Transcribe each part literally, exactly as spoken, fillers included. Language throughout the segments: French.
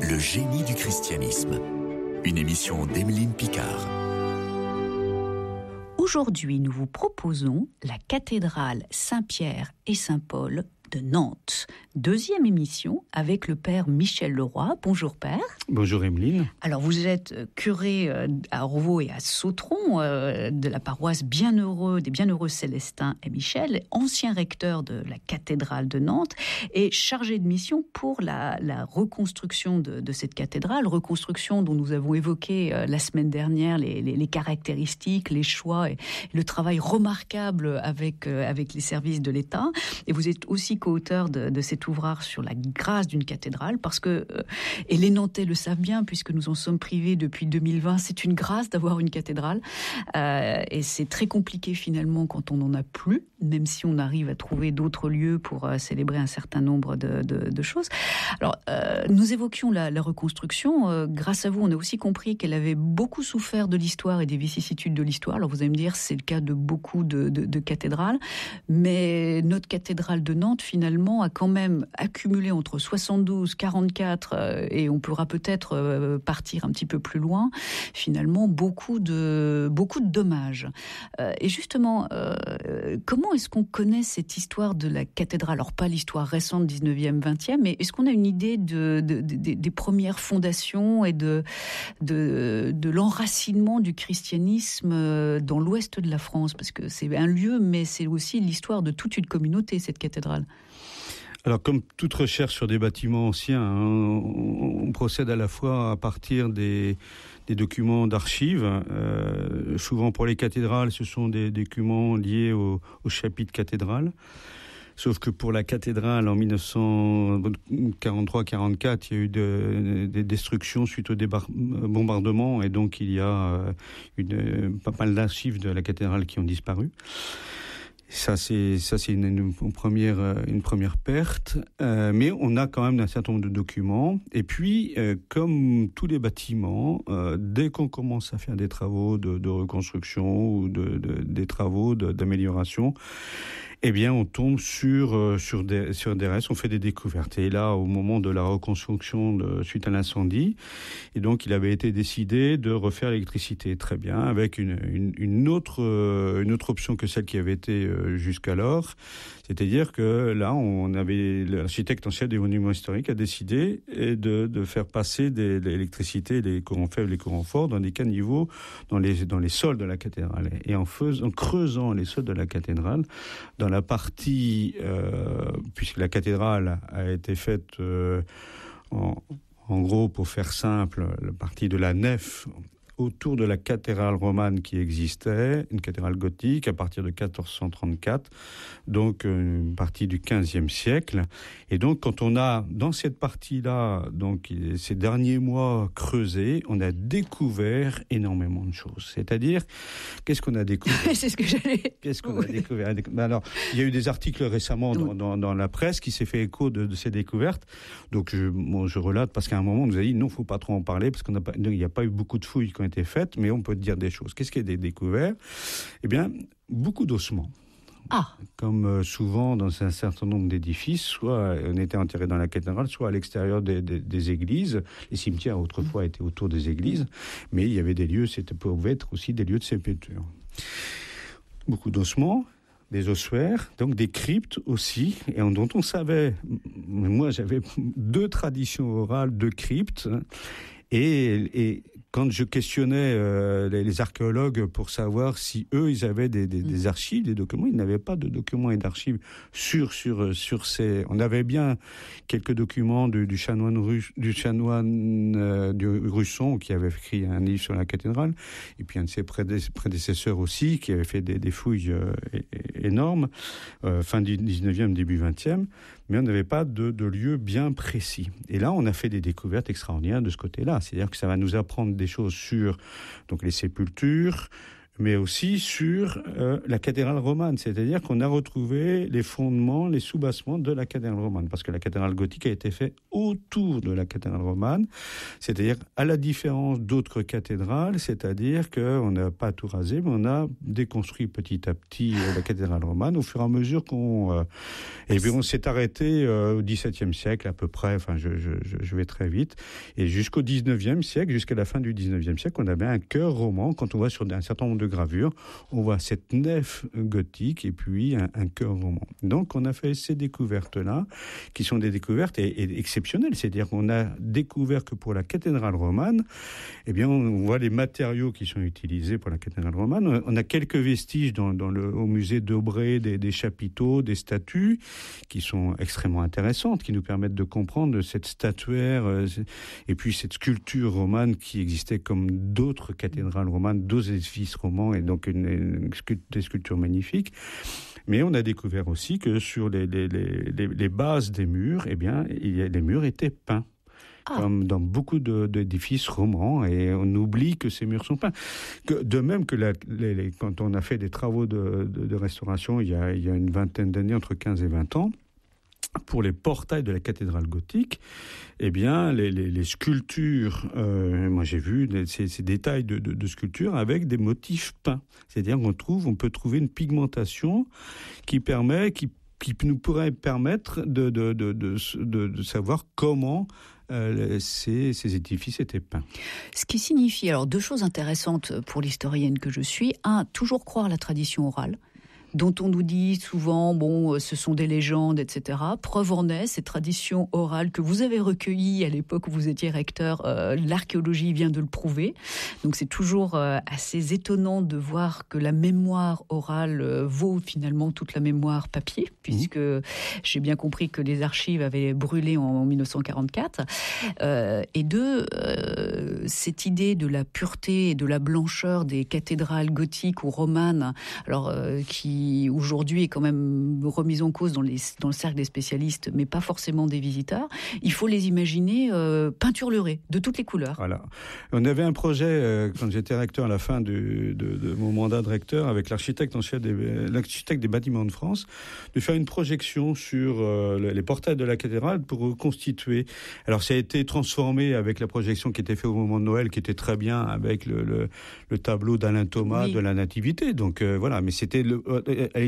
Le génie du christianisme. Une émission d'Emeline Picard. Aujourd'hui, nous vous proposons la cathédrale Saint-Pierre et Saint-Paul de Nantes. Deuxième émission avec le père Michel Leroy. Bonjour père. Bonjour Emeline. Alors vous êtes curé à Orvaux et à Sautron euh, de la paroisse Bienheureux, des Bienheureux Célestins et Michel, ancien recteur de la cathédrale de Nantes et chargé de mission pour la, la reconstruction de, de cette cathédrale, reconstruction dont nous avons évoqué euh, la semaine dernière les, les, les caractéristiques, les choix et le travail remarquable avec, euh, avec les services de l'État. Et vous êtes aussi co-auteur de, de cet ouvrage sur la grâce d'une cathédrale, parce que, euh, et les Nantais le savent bien, puisque nous en sommes privés depuis deux mille vingt, c'est une grâce d'avoir une cathédrale, euh, et c'est très compliqué finalement quand on n'en a plus, même si on arrive à trouver d'autres lieux pour euh, célébrer un certain nombre de, de, de choses. Alors, euh, nous évoquions la, la reconstruction, euh, grâce à vous, on a aussi compris qu'elle avait beaucoup souffert de l'histoire et des vicissitudes de l'histoire. Alors vous allez me dire, c'est le cas de beaucoup de, de, de cathédrales, mais notre cathédrale de Nantes, finalement, a quand même accumulé entre soixante-douze, quarante-quatre, euh, et on pourra peut-être euh, partir un petit peu plus loin, finalement, beaucoup de, beaucoup de dommages. Euh, et justement, euh, comment est-ce qu'on connaît cette histoire de la cathédrale ? Alors, pas l'histoire récente, dix-neuvième, vingtième, mais est-ce qu'on a une idée de, de, de, des premières fondations et de, de, de l'enracinement du christianisme dans l'ouest de la France ? Parce que c'est un lieu, mais c'est aussi l'histoire de toute une communauté, cette cathédrale. Alors, comme toute recherche sur des bâtiments anciens, hein, on, on procède à la fois à partir des, des documents d'archives. Euh, souvent pour les cathédrales, ce sont des documents liés au, au chapitre cathédrale. Sauf que pour la cathédrale, en dix-neuf cent quarante-trois quarante-quatre, il y a eu de, des destructions suite au débar- bombardement, et donc il y a une, pas mal d'archives de la cathédrale qui ont disparu. Ça, c'est, ça, c'est une, une, première, une première perte, euh, mais on a quand même un certain nombre de documents. Et puis, euh, comme tous les bâtiments, euh, dès qu'on commence à faire des travaux de, de reconstruction ou de, de, des travaux de, d'amélioration, eh bien, on tombe sur, euh, sur, des, sur des restes, on fait des découvertes. Et là, au moment de la reconstruction de, suite à l'incendie, et donc il avait été décidé de refaire l'électricité, très bien, avec une, une, une, autre, euh, une autre option que celle qui avait été euh, jusqu'alors. C'est-à-dire que là, on avait, l'architecte en chef des monuments historiques a décidé de, de faire passer des, de l'électricité, les courants faibles, les courants forts, dans des caniveaux, dans les, dans les sols de la cathédrale. Et en, faisant, en creusant les sols de la cathédrale, dans la partie, euh, puisque la cathédrale a été faite euh, en, en gros, pour faire simple, la partie de la nef autour de la cathédrale romane qui existait, une cathédrale gothique à partir de quatorze cent trente-quatre, donc une partie du quinzième siècle. Et donc quand on a dans cette partie-là, donc ces derniers mois creusés, on a découvert énormément de choses. C'est-à-dire, qu'est-ce qu'on a découvert ? C'est ce que j'allais. Qu'est-ce qu'on a découvert ? Alors, il y a eu des articles récemment dans, dans, dans la presse qui s'est fait écho de, de ces découvertes. Donc je, bon, je relate parce qu'à un moment on nous a dit non, faut pas trop en parler parce qu'on n'a pas, il n'y a pas eu beaucoup de fouilles qui ont été faites, mais on peut dire des choses. Qu'est-ce qui a été découvert ? Eh bien, beaucoup d'ossements. Ah. Comme euh, souvent dans un certain nombre d'édifices, soit on était enterré dans la cathédrale, soit à l'extérieur des, des, des églises. Les cimetières autrefois étaient autour des églises, mais il y avait des lieux, c'était pouvait être aussi des lieux de sépulture. Beaucoup d'ossements, des ossuaires, donc des cryptes aussi, et dont on savait. Moi, j'avais deux traditions orales de cryptes. Et, et quand je questionnais euh, les, les archéologues pour savoir si eux, ils avaient des, des, des archives, des documents, ils n'avaient pas de documents et d'archives sur sur sur ces. On avait bien quelques documents du, du chanoine russe, du chanoine euh, du Russon qui avait écrit un livre sur la cathédrale, et puis un de ses prédécesseurs aussi qui avait fait des, des fouilles euh, énormes, euh, fin du dix-neuvième, début vingtième. Mais on n'avait pas de, de lieu bien précis. Et là, on a fait des découvertes extraordinaires de ce côté-là. C'est-à-dire que ça va nous apprendre des choses sur donc les sépultures, mais aussi sur euh, la cathédrale romane. C'est-à-dire qu'on a retrouvé les fondements, les soubassements de la cathédrale romane, parce que la cathédrale gothique a été faite autour de la cathédrale romane, c'est-à-dire à la différence d'autres cathédrales, c'est-à-dire qu'on n'a pas tout rasé, mais on a déconstruit petit à petit euh, la cathédrale romane au fur et à mesure qu'on... Euh, et puis on s'est arrêté euh, au dix-septième siècle à peu près, enfin je, je, je vais très vite, et jusqu'au dix-neuvième siècle, jusqu'à la fin du dix-neuvième siècle, on avait un chœur roman. Quand on voit sur un certain nombre de gravures, on voit cette nef gothique et puis un, un chœur roman. Donc on a fait ces découvertes-là, qui sont des découvertes et, et exceptionnelles. C'est-à-dire qu'on a découvert que pour la cathédrale romane, eh bien on voit les matériaux qui sont utilisés pour la cathédrale romane. On a quelques vestiges dans, dans le, au musée d'Aubray, des, des chapiteaux, des statues, qui sont extrêmement intéressantes, qui nous permettent de comprendre cette statuaire euh, et puis cette sculpture romane qui existait comme d'autres cathédrales romanes, d'autres édifices romans, et donc une, une, des sculptures magnifiques. Mais on a découvert aussi que sur les, les, les, les bases des murs, eh bien, il y a, les murs étaient peints. Ah. Comme dans beaucoup de, d'édifices romans, et on oublie que ces murs sont peints. Que, de même que la, les, les, quand on a fait des travaux de, de, de restauration il y, a, il y a une vingtaine d'années, entre quinze et vingt ans, pour les portails de la cathédrale gothique, eh bien, les, les, les sculptures, euh, moi j'ai vu ces, ces détails de, de, de sculptures avec des motifs peints. C'est-à-dire qu'on trouve, on peut trouver une pigmentation qui permet, qui, qui nous pourrait permettre de, de, de, de, de, de savoir comment Euh, ces, ces édifices étaient peints. Ce qui signifie, alors, deux choses intéressantes pour l'historienne que je suis. Un, toujours croire la tradition orale, dont on nous dit souvent, bon, ce sont des légendes, et cetera. Preuve en est, ces traditions orales que vous avez recueillies à l'époque où vous étiez recteur, euh, l'archéologie vient de le prouver. Donc c'est toujours euh, assez étonnant de voir que la mémoire orale euh, vaut finalement toute la mémoire papier, puisque mmh. j'ai bien compris que les archives avaient brûlé en dix-neuf cent quarante-quatre. Euh, et deux, euh, cette idée de la pureté et de la blancheur des cathédrales gothiques ou romanes, alors euh, qui aujourd'hui est quand même remise en cause dans, les, dans le cercle des spécialistes, mais pas forcément des visiteurs, il faut les imaginer euh, peinturlurés, de toutes les couleurs. Voilà. On avait un projet, euh, quand j'étais recteur à la fin du, de, de mon mandat de recteur, avec l'architecte en chef des, l'architecte des bâtiments de France, de faire une projection sur euh, les portails de la cathédrale pour reconstituer. Alors ça a été transformé avec la projection qui était faite au moment de Noël, qui était très bien, avec le, le, le tableau d'Alain Thomas oui. de la Nativité. Donc euh, voilà, mais c'était le... Euh,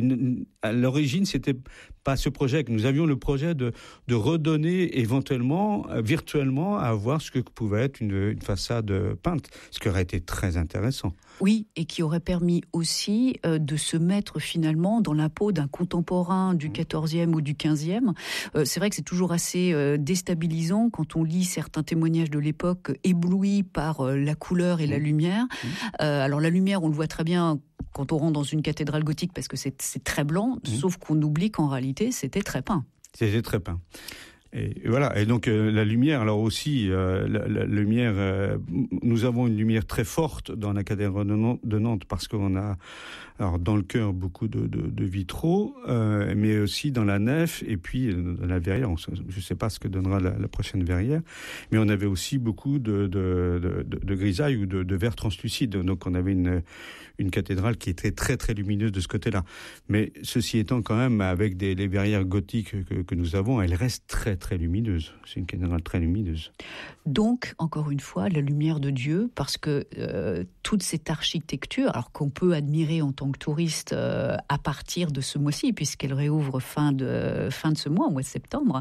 à l'origine, c'était pas ce projet. Nous avions le projet de, de redonner éventuellement, virtuellement, à voir ce que pouvait être une, une façade peinte, ce qui aurait été très intéressant. Oui, et qui aurait permis aussi euh, de se mettre finalement dans la peau d'un contemporain du quatorzième ou du quinzième. Euh, c'est vrai que c'est toujours assez euh, déstabilisant quand on lit certains témoignages de l'époque éblouis par euh, la couleur et la lumière. Euh, alors la lumière, on le voit très bien quand on rentre dans une cathédrale gothique parce que c'est, c'est très blanc, mmh. sauf qu'on oublie qu'en réalité, c'était très peint. C'était très peint. Et voilà. Et donc euh, la lumière, alors aussi euh, la, la lumière, euh, nous avons une lumière très forte dans la cathédrale de Nantes, de Nantes parce qu'on a, alors dans le chœur beaucoup de, de, de vitraux, euh, mais aussi dans la nef et puis dans la verrière. On, je ne sais pas ce que donnera la, la prochaine verrière, mais on avait aussi beaucoup de, de, de, de grisailles ou de, de verre translucide. Donc on avait une une cathédrale qui était très très lumineuse de ce côté-là. Mais ceci étant, quand même, avec des les verrières gothiques que, que nous avons, elle reste très très lumineuse. C'est une cathédrale très lumineuse. Donc, encore une fois, la lumière de Dieu, parce que euh, toute cette architecture, alors qu'on peut admirer en tant que touriste euh, à partir de ce mois-ci, puisqu'elle réouvre fin de, fin de ce mois, au mois de septembre,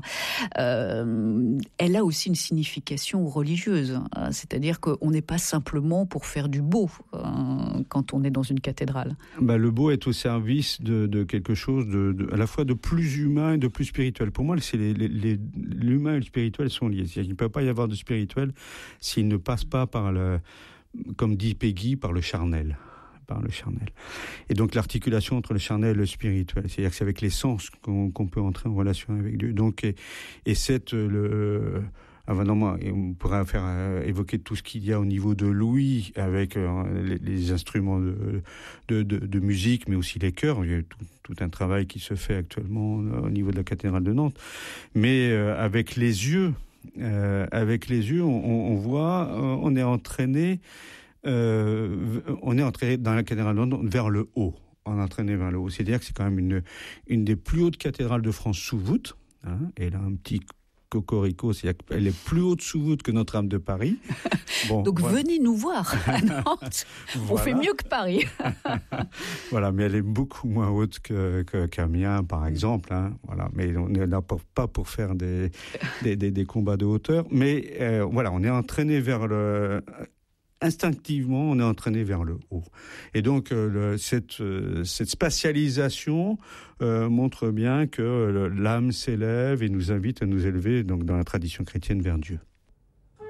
euh, elle a aussi une signification religieuse. Hein, c'est-à-dire qu'on n'est pas simplement pour faire du beau hein, quand on est dans une cathédrale. Bah, le beau est au service de, de quelque chose de, de, à la fois de plus humain et de plus spirituel. Pour moi, c'est les, les, les, l'humain et le spirituel sont liés. C'est-à-dire qu'il ne peut pas y avoir de spirituel s'il ne passe pas par le, comme dit Peggy, par le charnel. Par le charnel. Et donc l'articulation entre le charnel et le spirituel, c'est-à-dire que c'est avec les sens qu'on, qu'on peut entrer en relation avec Dieu. Donc, et, et cette... le Ah ben non, moi, on pourrait faire euh, évoquer tout ce qu'il y a au niveau de l'ouïe avec euh, les, les instruments de, de, de, de musique, mais aussi les chœurs. Il y a tout, tout un travail qui se fait actuellement euh, au niveau de la cathédrale de Nantes. Mais euh, avec les yeux, euh, avec les yeux, on, on voit, euh, on est entraîné euh, on est entré dans la cathédrale de Nantes vers le haut. On est entraîné vers le haut. C'est-à-dire que c'est quand même une, une des plus hautes cathédrales de France sous voûte. Hein, et là, un petit cocorico, c'est-à-dire qu'elle est plus haute sous voûte que Notre-Dame de Paris. Bon, Donc voilà. Venez nous voir à Nantes. Voilà. On fait mieux que Paris. Voilà, mais elle est beaucoup moins haute que, que, qu'Amiens, par exemple. Hein, voilà, mais on n'est là pour, pas pour faire des, des, des, des combats de hauteur. Mais euh, voilà, on est entraîné vers le... Instinctivement, on est entraîné vers le haut. Et donc, euh, le, cette, euh, cette spatialisation euh, montre bien que euh, l'âme s'élève et nous invite à nous élever, donc, dans la tradition chrétienne, vers Dieu.